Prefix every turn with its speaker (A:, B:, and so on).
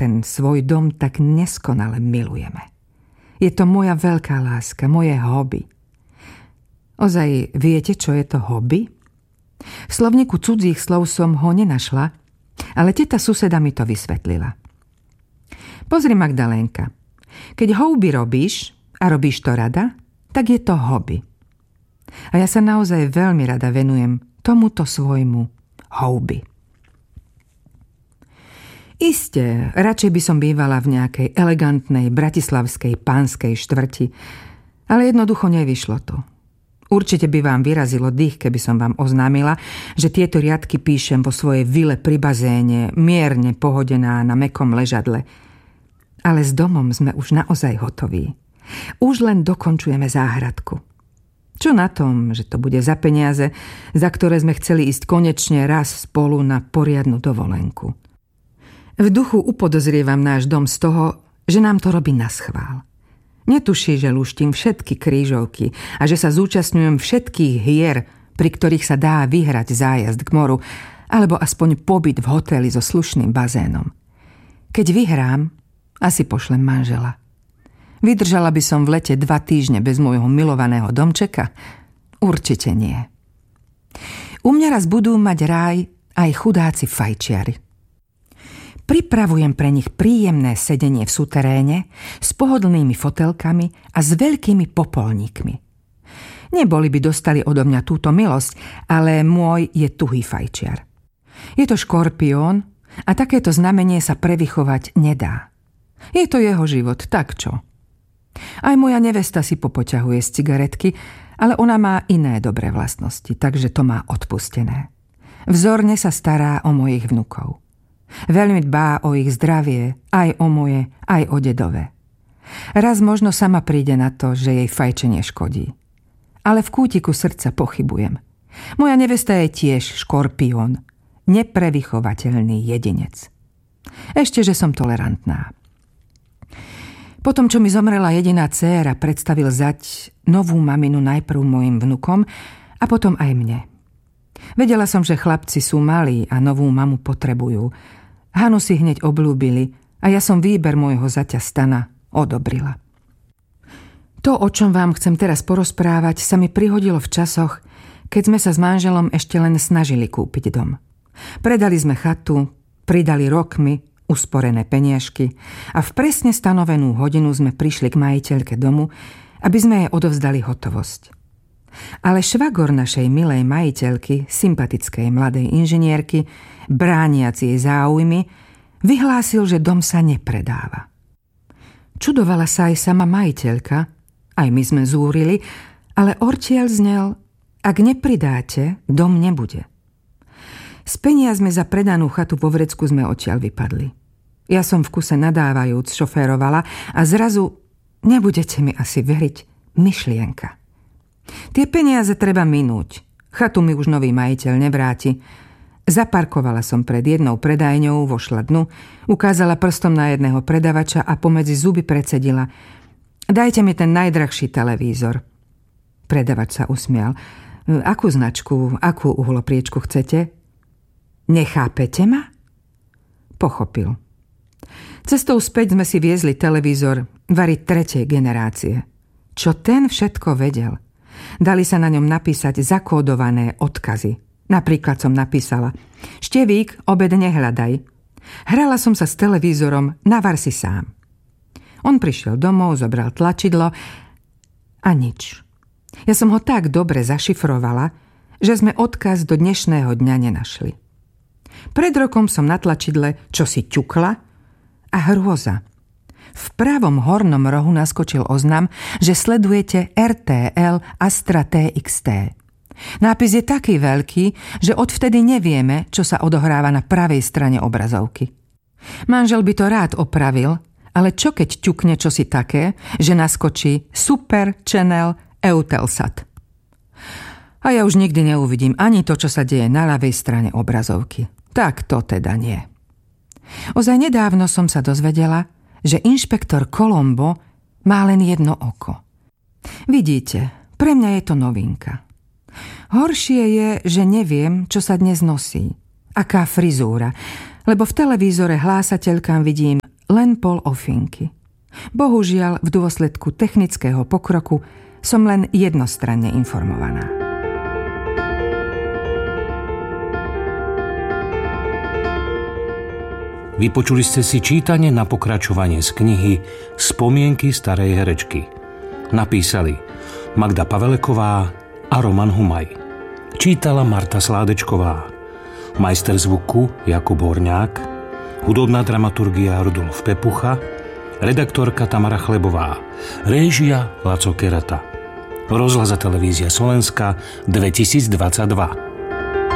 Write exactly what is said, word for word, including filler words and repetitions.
A: ten svoj dom tak neskonale milujeme. Je to moja veľká láska, moje hobby. Ozaj viete, čo je to hobby? V slovníku cudzích slov som ho nenašla, ale teta suseda mi to vysvetlila. Pozri, Magdalénka, keď hobby robíš a robíš to rada, tak je to hobby. A ja sa naozaj veľmi rada venujem tomuto svojmu hobby. Isté, radšej by som bývala v nejakej elegantnej bratislavskej pánskej štvrti, ale jednoducho nevyšlo to. Určite by vám vyrazilo dých, keby som vám oznámila, že tieto riadky píšem vo svojej vile pri bazéne, mierne pohodená na mäkkom ležadle. Ale s domom sme už naozaj hotoví. Už len dokončujeme záhradku. Čo na tom, že to bude za peniaze, za ktoré sme chceli ísť konečne raz spolu na poriadnu dovolenku. V duchu upodozrievam náš dom z toho, že nám to robí naschvál. Netuší, že luštím všetky krížovky a že sa zúčastňujem všetkých hier, pri ktorých sa dá vyhrať zájazd k moru, alebo aspoň pobyt v hoteli so slušným bazénom. Keď vyhrám, asi pošlem manžela. Vydržala by som v lete dva týždne bez môjho milovaného domčeka? Určite nie. U mňa raz budú mať ráj aj chudáci fajčiari. Pripravujem pre nich príjemné sedenie v suteréne s pohodlnými fotelkami a s veľkými popolníkmi. Neboli by dostali odo mňa túto milosť, ale môj je tuhý fajčiar. Je to škorpión a takéto znamenie sa prevychovať nedá. Je to jeho život, tak čo? Aj moja nevesta si popoťahuje z cigaretky, ale ona má iné dobré vlastnosti, takže to má odpustené. Vzorne sa stará o mojich vnukov. Veľmi dbá o ich zdravie, aj o moje, aj o dedové. Raz možno sama príde na to, že jej fajčenie škodí. Ale v kútiku srdca pochybujem. Moja nevesta je tiež škorpión, neprevychovateľný jedinec. Ešte, že som tolerantná. Potom, čo mi zomrela jediná dcéra, predstavil zať novú maminu najprv mojim vnukom a potom aj mne. Vedela som, že chlapci sú malí a novú mamu potrebujú. Hanu si hneď obľúbili a ja som výber môjho zaťa Stana odobrila. To, o čom vám chcem teraz porozprávať, sa mi prihodilo v časoch, keď sme sa s manželom ešte len snažili kúpiť dom. Predali sme chatu, pridali rokmi, usporené peniažky a v presne stanovenú hodinu sme prišli k majiteľke domu, aby sme jej odovzdali hotovosť. Ale švagor našej milej majiteľky, sympatickej mladej inžinierky, brániac jej záujmy, vyhlásil, že dom sa nepredáva. Čudovala sa aj sama majiteľka, aj my sme zúrili, ale ortiel znel, ak nepridáte, dom nebude. S peniazmi za predanú chatu vo vrecku sme odtiaľ vypadli. Ja som v kuse nadávajúc šoférovala a zrazu, nebudete mi asi veriť, myšlienka. Tie peniaze treba minúť. Chatu mi už nový majiteľ nevráti. Zaparkovala som pred jednou predajňou, vošla dnu, ukázala prstom na jedného predavača a pomedzi zuby predsedila: Dajte mi ten najdrahší televízor. Predavač sa usmial. Akú značku, akú uhlopriečku chcete? Nechápete ma? Pochopil. Cestou späť sme si viezli televízor vari tretej generácie. Čo ten všetko vedel? Dali sa na ňom napísať zakódované odkazy. Napríklad som napísala: Števík, obed nehľadaj. Hrala som sa s televízorom, navar si sám. On prišiel domov, zobral tlačidlo a nič. Ja som ho tak dobre zašifrovala, že sme odkaz do dnešného dňa nenašli. Pred rokom som na tlačidle čosi ťukla a hrôza. V pravom hornom rohu naskočil oznam, že sledujete er té el Astra té iks té. Nápis je taký veľký, že odvtedy nevieme, čo sa odohráva na pravej strane obrazovky. Manžel by to rád opravil, ale čo keď ťukne čosi také, že naskočí Super Channel Eutelsat. A ja už nikdy neuvidím ani to, čo sa deje na ľavej strane obrazovky. Tak to teda nie. Ozaj nedávno som sa dozvedela, že inšpektor Colombo má len jedno oko. Vidíte, pre mňa je to novinka. Horšie je, že neviem, čo sa dnes nosí. Aká frizúra, lebo v televízore hlásateľkám vidím len pol ofinky. Bohužiaľ, v dôsledku technického pokroku som len jednostranne informovaná.
B: Vypočuli ste si čítanie na pokračovanie z knihy Spomienky starej herečky. Napísali Magda Paveleková a Roman Humaj. Čítala Marta Sládečková. Majster zvuku Jakub Horňák, hudobná dramaturgia Rudolf Pepucha, redaktorka Tamara Chlebová, réžia Laco Kerata. Rozhlas a televízia Slovenska dvetisícdvadsaťdva.